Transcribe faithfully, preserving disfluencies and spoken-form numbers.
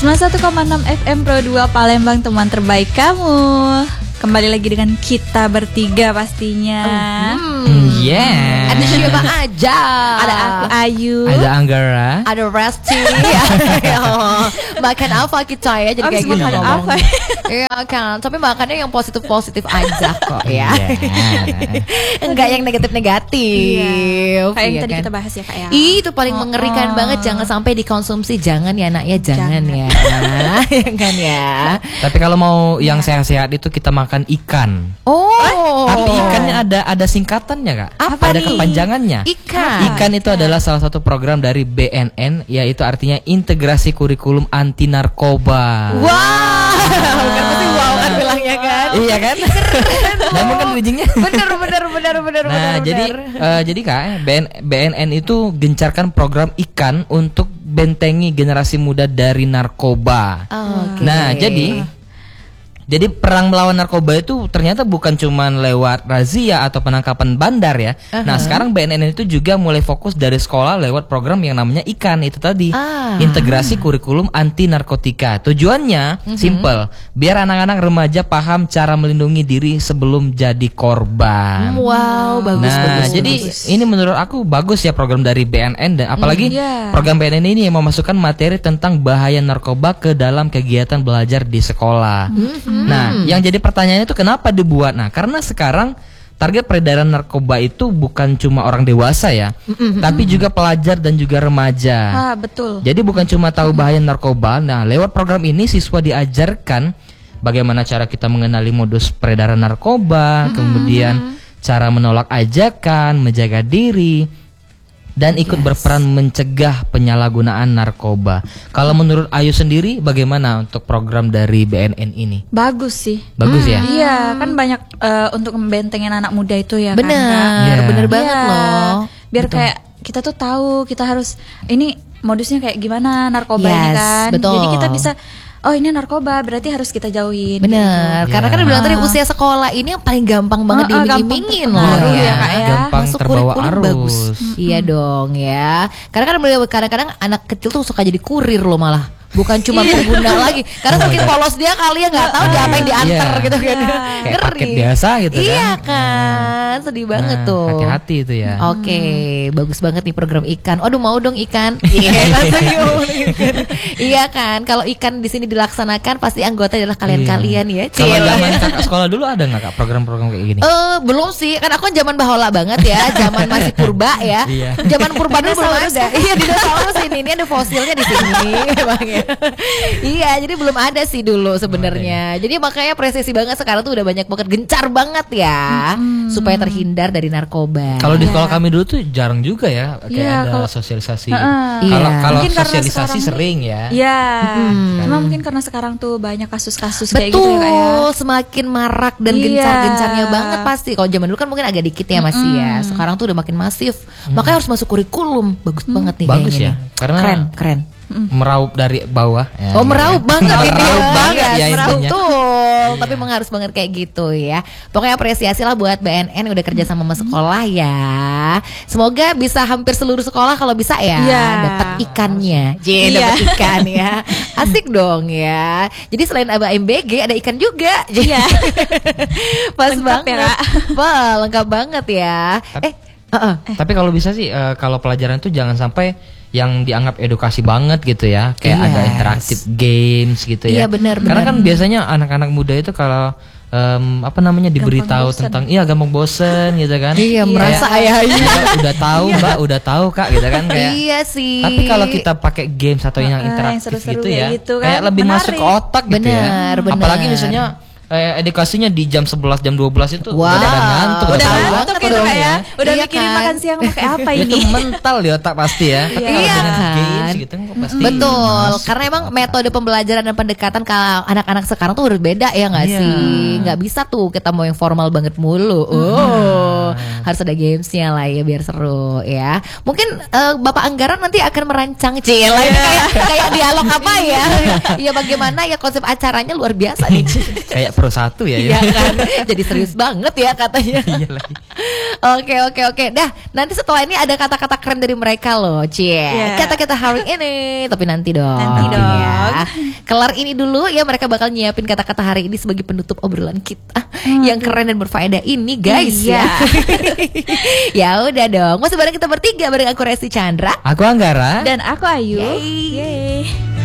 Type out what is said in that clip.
sembilan puluh satu koma enam F M Pro dua Palembang, teman terbaik kamu. Kembali lagi dengan kita bertiga pastinya. Hmm, yeah. Ada siapa aja? Ada aku Ayu, ada Anggara, ada Resti. Makan apa kita ya? Jadi Abis kayak gitu makan ngomong. apa? Iya kan. Tapi makannya yang positif-positif aja kok ya. yeah. Enggak yang negatif-negatif. Iya. Kayak yang Iya tadi kan? kita bahas ya Kak ya. Ih, itu paling Oh, mengerikan oh. banget. Jangan sampai dikonsumsi. Jangan ya nak ya. Jangan, Jangan. ya. Ya kan ya. Tapi kalau mau yang sehat-sehat itu kita makan ikan. Oh. Tapi ikannya ada ada singkatannya kak. Apa ada nih? kepanjangannya. Ikan. Ikan itu adalah salah satu program dari B N N, yaitu artinya Integrasi Kurikulum Anti Narkoba. Wow. Kan pasti wow kan bilangnya kan. Iya kan? Namun kan bridgingnya. Bener bener bener bener Nah, bener. jadi eh, jadi kak, B N B N N itu gencarkan program ikan untuk bentengi generasi muda dari narkoba. Oke. Nah, jadi jadi perang melawan narkoba itu ternyata bukan cuma lewat razia atau penangkapan bandar ya. Uh-huh. Nah, sekarang B N N itu juga mulai fokus dari sekolah lewat program yang namanya ikan itu tadi. Ah. Integrasi Kurikulum Anti Narkotika. Tujuannya Mhm. simple, biar anak-anak remaja paham cara melindungi diri sebelum jadi korban. Wow, bagus Nah, bagus. jadi bagus. ini menurut aku bagus ya program dari B N N, dan apalagi Mm, yeah. program B N N ini yang memasukkan materi tentang bahaya narkoba ke dalam kegiatan belajar di sekolah. Nah, yang jadi pertanyaannya itu kenapa dibuat? Nah, karena sekarang target peredaran narkoba itu bukan cuma orang dewasa ya, tapi juga pelajar dan juga remaja. Ah, betul. Jadi bukan cuma tahu bahaya narkoba. Nah, lewat program ini siswa diajarkan bagaimana cara kita mengenali modus peredaran narkoba, kemudian cara menolak ajakan, menjaga diri, dan ikut Yes. berperan mencegah penyalahgunaan narkoba. Kalau menurut Ayu sendiri bagaimana untuk program dari B N N ini? Bagus sih. Bagus ya? Iya, kan banyak eh, untuk membentengin anak muda itu ya kan. Kak? Bener, Iya. bener banget Iya. loh. Biar kayak kita tuh tahu kita harus ini modusnya kayak gimana narkoba ini Yes, kan. betul. Jadi kita bisa oh ini narkoba berarti harus kita jauhin. Bener, Gitu. karena kan Ya. bilang tadi usia sekolah ini yang paling gampang banget Ah, ah, diiming-imingin gampang loh terpengaruh ya. ya, Kak, ya. Gampang Masuk terbawa kurikulum arus. bagus. Iya dong ya. Karena kan beliau kadang-kadang anak kecil tuh suka jadi kurir loh malah. Bukan cuma pengguna lagi. Karena saking polos dia kali ya nggak tahu dia apa yang diantar Iya. gitu kan. Kayak paket biasa gitu kan. Iya kan, sedih banget Nah, tuh. hati-hati itu ya. Oke, bagus banget nih program ikan. Aduh mau dong ikan. Iya, langsung ngomong ikan. Iya kan, kalau ikan di sini dilaksanakan pasti anggota adalah kalian-kalian ya. Kalau Cila. zaman kakak sekolah dulu ada nggak kak program-program kayak gini? Eh belum sih, kan aku kan zaman bahola banget ya, zaman masih purba ya. Iya. Zaman purba dulu belum ada. Iya, dinosaurus ini, ini ada fosilnya di sini emang ya. Iya, jadi belum ada sih dulu sebenarnya. Jadi makanya apresiasi banget sekarang tuh udah banyak banget gencar banget ya, supaya terhindar dari narkoba. Kalau di sekolah kami dulu tuh jarang juga ya kayak Iya, ada kalau- sosialisasi. Heeh. Kalau Iya. kalau Mungkin karena sosialisasi sekarang sering ya. Iya. Cuma mungkin karena sekarang tuh banyak kasus-kasus kayak gitu Betul, ya Kak ya. semakin marak dan Iya. gencar-gencarnya banget pasti. Kalau zaman dulu kan mungkin agak dikit ya masih ya. Sekarang tuh udah makin masif. Makanya harus masuk kurikulum. Bagus banget nih Bagus kayaknya ya, nih. karena keren, keren. meraup dari bawah. Ya, Oh gitu meraup ya. banget ini Meraup ya, banget guys. ya Meraup intinya. tuh, tapi memang harus banget kayak gitu ya. Pokoknya apresiasi lah buat B N N udah kerja sama sama sekolah ya. Semoga bisa hampir seluruh sekolah kalau bisa ya Iya. dapat ikannya. J, Iya. dapat ikan ya. Asik dong ya. Jadi selain ada M B G ada ikan juga. Iya. Pas Lengkap banget. ya, Kak. Wah, lengkap banget ya. Eh, uh-uh. Tapi kalau bisa sih eh, kalau pelajaran tuh jangan sampai yang dianggap edukasi banget gitu ya, kayak Yes. ada interaktif games gitu ya. Iya, benar, Karena benar. kan biasanya anak-anak muda itu kalau em, apa namanya diberitahu bosen. tentang iya gampang bosen gitu kan. Iya, Iya. merasa ayah udah, udah tahu mbak, udah tahu kak gitu kan kayak. Iya sih. Tapi kalau kita pakai games atau yang Ah, yang interaktif seru-seru gitu kayak ya, gitu kan, kayak lebih menarik. masuk ke otak gitu ya. Benar, benar. Apalagi misalnya eh, edukasinya di jam sebelas jam dua belas itu Wow. udah pada ngantuk, Udah tahu ngantuk banget gitu dong Kak ya. ya. Udah Iya mikirin kan? makan siang mau kayak apa itu ini. mental di otak pasti ya. Tapi kalau Iya dengan kan? games gitu kan pasti Betul, masuk karena ke emang otak. metode pembelajaran dan pendekatan kalau anak-anak sekarang tuh berbeda ya nggak Iya. sih? Nggak bisa tuh kita mau yang formal banget mulu. Oh, harus ada gamesnya lah ya biar seru ya. Mungkin eh, Bapak Anggaran nanti akan merancang Cila ini kayak kayak dialog apa ya? Iya bagaimana ya konsep acaranya luar biasa nih. kayak Pro satu ya. Iya kan, jadi serius banget ya katanya. Iya lagi. Oke oke oke, dah nanti setelah ini ada kata-kata keren dari mereka loh, cie. Yeah. Kata-kata hari ini, tapi nanti dong. Nanti dong. Ya. Kelar ini dulu ya, mereka bakal nyiapin kata-kata hari ini sebagai penutup obrolan kita yang keren dan berfaedah ini, guys. Iya. Ya. Ya udah dong, masih bareng kita bertiga, bareng aku Resti Chandra. Aku Anggara. Dan aku Ayu. Yeay. Yeay.